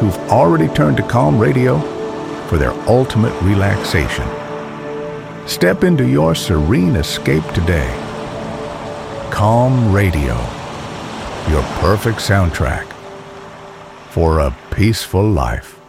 who've already turned to Calm Radio for their ultimate relaxation. Step into your serene escape today. Calm Radio, your perfect soundtrack for a peaceful life.